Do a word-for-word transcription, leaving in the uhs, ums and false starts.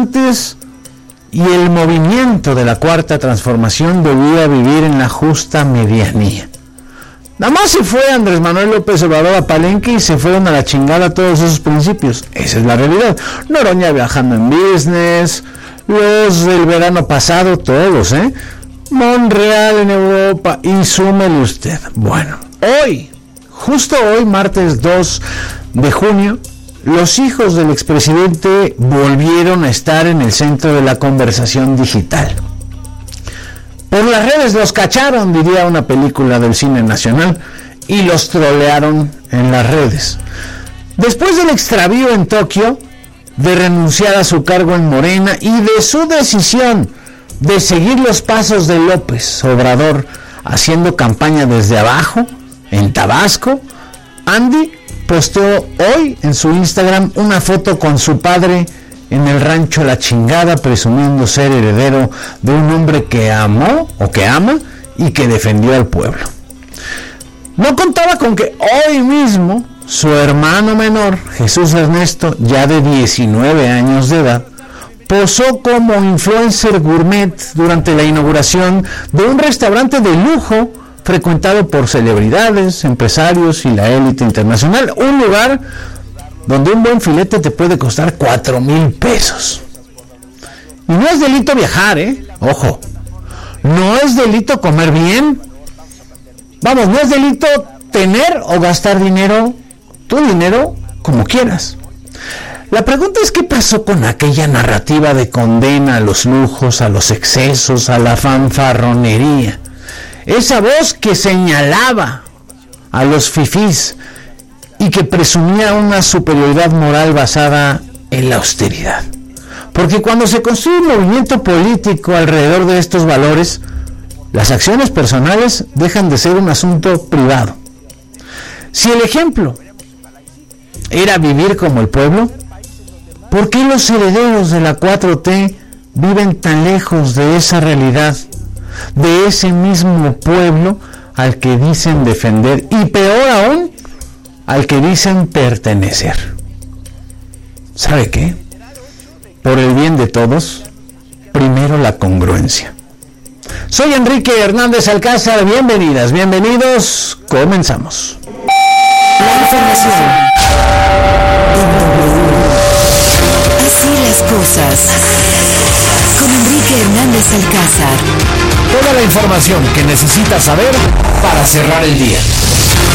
gobernantes y el movimiento de la Cuarta Transformación debía vivir en la justa medianía. Nada más se fue Andrés Manuel López Obrador a Palenque y se fueron a la chingada todos esos principios. Esa es la realidad. Noroña viajando en business, los del verano pasado, todos, ¿eh? Monreal en Europa, y súmele usted. Bueno, hoy, justo hoy, martes dos de junio, los hijos del expresidente volvieron a estar en el centro de la conversación digital. Por las redes los cacharon, diría una película del cine nacional, y los trolearon en las redes. Después del extravío en Tokio, de renunciar a su cargo en Morena y de su decisión de seguir los pasos de López Obrador haciendo campaña desde abajo, en Tabasco, Andy posteó hoy en su Instagram una foto con su padre en el rancho La Chingada, presumiendo ser heredero de un hombre que amó o que ama y que defendió al pueblo. No contaba con que hoy mismo su hermano menor, Jesús Ernesto, ya de diecinueve años de edad, posó como influencer gourmet durante la inauguración de un restaurante de lujo frecuentado por celebridades, empresarios y la élite internacional. Un lugar donde un buen filete te puede costar cuatro mil pesos. Y no es delito viajar, ¿eh? Ojo. No es delito comer bien. Vamos, no es delito tener o gastar dinero, tu dinero, como quieras. La pregunta es: ¿qué pasó con aquella narrativa de condena a los lujos, a los excesos, a la fanfarronería? Esa voz que señalaba a los fifís y que presumía una superioridad moral basada en la austeridad. Porque cuando se construye un movimiento político alrededor de estos valores, las acciones personales dejan de ser un asunto privado. Si el ejemplo era vivir como el pueblo, ¿por qué los herederos de la cuatro T viven tan lejos de esa realidad, de ese mismo pueblo al que dicen defender y, peor aún, al que dicen pertenecer? ¿Sabe qué? Por el bien de todos, primero la congruencia. Soy Enrique Hernández Alcázar, bienvenidas, bienvenidos, comenzamos. La información en W. Así las cosas. Con Enrique Hernández Alcázar. Toda la información que necesitas saber para cerrar el día.